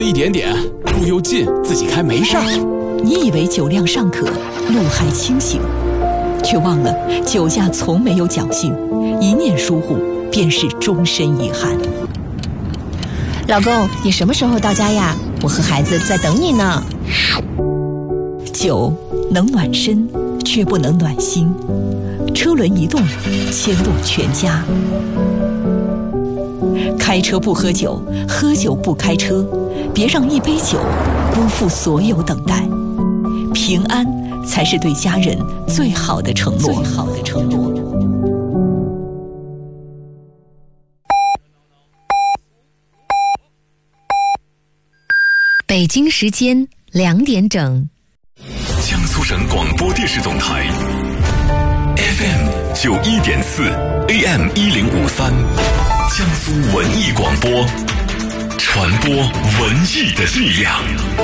一点点，路又近，自己开没事儿。 你以为酒量尚可，路还清醒，却忘了酒驾从没有侥幸，一念疏忽便是终身遗憾。 老公，你什么时候到家呀？我和孩子在等你呢。 酒能暖身，却不能暖心。车轮一动，牵动全家。开车不喝酒，喝酒不开车，别让一杯酒辜负所有等待。平安才是对家人最好的承诺。 北京时间2点整， 江苏省广播电视总台 FM 91.4 AM 1053，江苏文艺广播，传播文艺的力量。